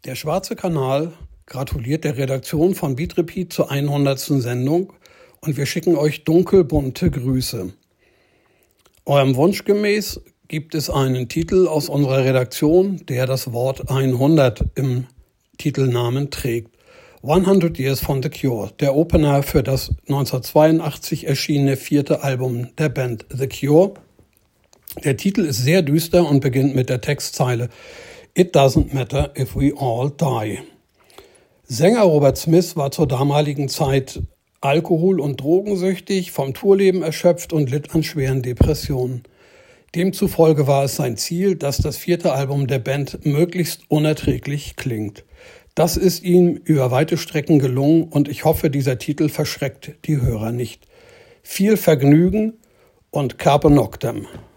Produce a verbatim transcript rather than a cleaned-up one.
Der Schwarze Kanal gratuliert der Redaktion von Beat Repeat zur hundertsten Sendung und wir schicken euch dunkelbunte Grüße. Eurem Wunsch gemäß gibt es einen Titel aus unserer Redaktion, der das Wort hundert im Titelnamen trägt. hundert Years von The Cure, der Opener für das neunzehnhundertzweiundachtzig erschienene vierte Album der Band The Cure. Der Titel ist sehr düster und beginnt mit der Textzeile It doesn't matter if we all die. Sänger Robert Smith war zur damaligen Zeit alkohol- und drogensüchtig, vom Tourleben erschöpft und litt an schweren Depressionen. Demzufolge war es sein Ziel, dass das vierte Album der Band möglichst unerträglich klingt. Das ist ihm über weite Strecken gelungen und ich hoffe, dieser Titel verschreckt die Hörer nicht. Viel Vergnügen und Carpe Noctem.